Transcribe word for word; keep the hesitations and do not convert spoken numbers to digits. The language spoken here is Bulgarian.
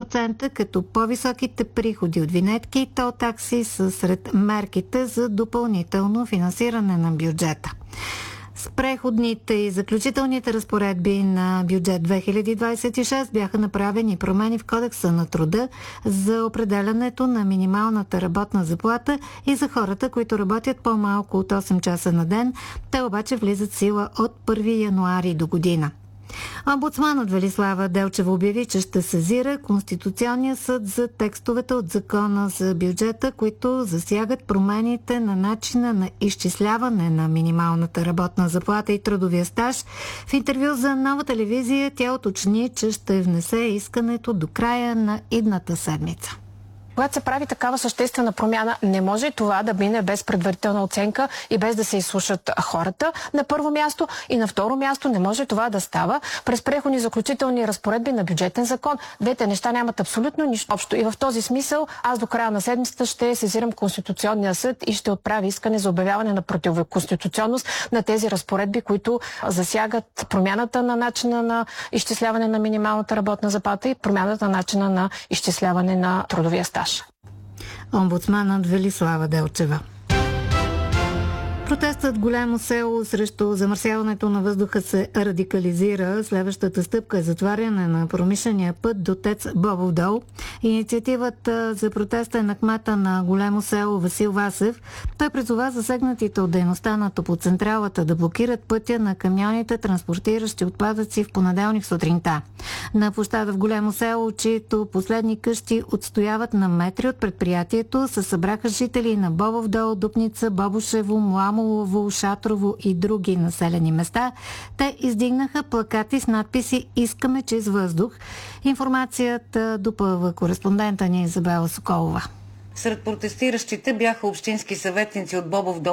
процента, като по-високите приходи от винетки и тол такси са сред мерките за допълнително финансиране на бюджета. С преходните и заключителните разпоредби на бюджет две хиляди двадесет и шеста бяха направени промени в Кодекса на труда за определянето на минималната работна заплата и за хората, които работят по-малко от осем часа на ден. Те обаче влизат в сила от първи януари до година. Омбудсманът Велислава Делчева обяви, че ще сезира Конституционния съд за текстовете от Закона за бюджета, които засягат промените на начина на изчисляване на минималната работна заплата и трудовия стаж. В интервю за Нова телевизия тя уточни, че ще внесе искането до края на идната седмица. Когато се прави такава съществена промяна, не може това да мине без предварителна оценка и без да се изслушат хората на първо място, и на второ място не може това да става през преходни заключителни разпоредби на бюджетен закон. Двете неща нямат абсолютно нищо общо и в този смисъл аз до края на седмицата ще сезирам Конституционния съд и ще отправя искане за обявяване на противоконституционност на тези разпоредби, които засягат промяната на начина на изчисляване на минималната работна заплата и промяната на начина на изчисляване на трудовия стаж. Омбудсманът Велислава Делчева. Протестът в Голямо село срещу замърсяването на въздуха се радикализира. Следващата стъпка е затваряне на промишления път до ТЕЦ Бобов дол. Инициативата за протеста е на кмета на Голямо село Васил Васев. Той призова засегнатите от дейността на топлоцентралата да блокират пътя на камионите, транспортиращи отпадъци в понеделник сутринта. На площада в Голямо село, чието последни къщи отстояват на метри от предприятието, се събраха жители на Бобов дол, Дупница, Бобошево, Мламо, Шатрово и други населени места. Те издигнаха плакати с надписи "Искаме чист въздух". Информацията допълва кореспондента ни Изабела Соколова. Сред протестиращите бяха общински съветници от Бобов дол